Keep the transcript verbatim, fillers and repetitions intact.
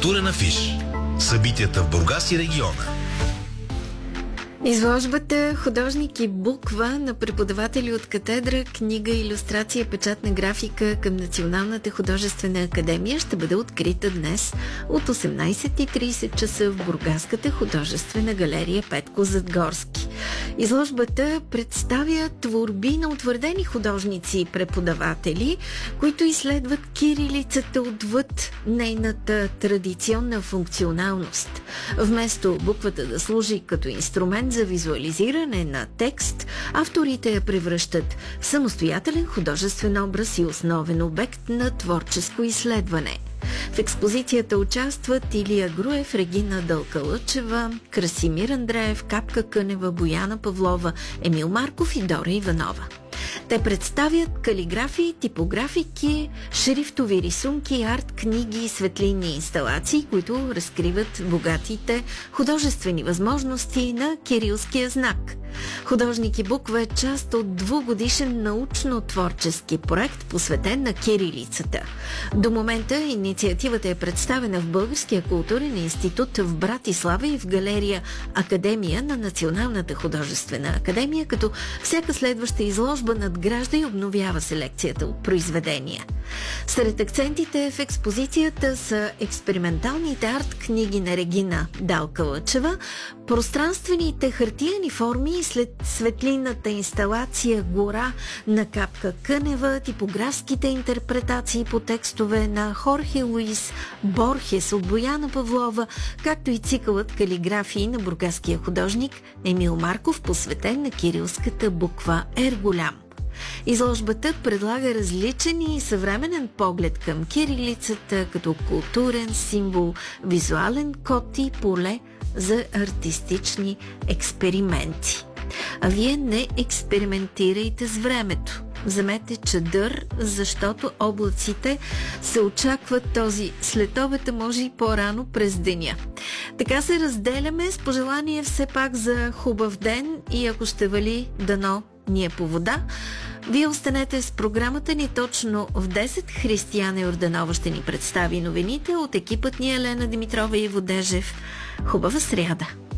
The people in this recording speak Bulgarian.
Културен афиш. Събитията в Бургас и региона. Изложбата "Художник и буква" на преподаватели от катедра "Книга, илюстрация, печатна графика" към Националната художествена академия ще бъде открита днес от осемнайсет и трийсет часа в Бургаската художествена галерия Петко Задгорски. Изложбата представя творби на утвърдени художници и преподаватели, които изследват кирилицата отвъд нейната традиционна функционалност. Вместо буквата да служи като инструмент за визуализиране на текст, авторите я превръщат в самостоятелен художествен образ и основен обект на творческо изследване. В експозицията участват Илия Груев, Регина Дълкалъчева, Красимир Андреев, Капка Кънева, Бояна Павлова, Емил Марков и Дора Иванова. Те представят калиграфии, типографики, шрифтови рисунки, арт, книги, светлинни инсталации, които разкриват богатите художествени възможности на кирилския знак. "Художник и буква" е част от двугодишен научно-творчески проект, посветен на кирилицата. До момента инициативата е представена в Българския културен институт в Братислава и в галерия Академия на Националната художествена академия, като всяка следваща изложба надгражда и обновява селекцията от произведения. Сред акцентите в експозицията са експерименталните арт-книги на Регина Дълкалъчева, пространствените хартиени форми след светлинната инсталация "Гора" на Капка Кънева, типографските интерпретации по текстове на Хорхе Луис Борхес от Бояна Павлова, както и цикълът калиграфии на бургаския художник Емил Марков, посветен на кирилската буква "Ер голям". Изложбата предлага различен и съвременен поглед към кирилицата като културен символ, визуален код и поле за артистични експерименти. А вие не експериментирайте с времето. Вземете чадър, защото облаците се очакват този следобед, а може и по-рано през деня. Така се разделяме с пожелание все пак за хубав ден и ако ще вали, дано ни е по вода. Вие останете с програмата ни точно в десет. Християна Йорданова ще ни представи новините от екипът ни Елена Димитрова и Иво Дежев. Хубава сряда!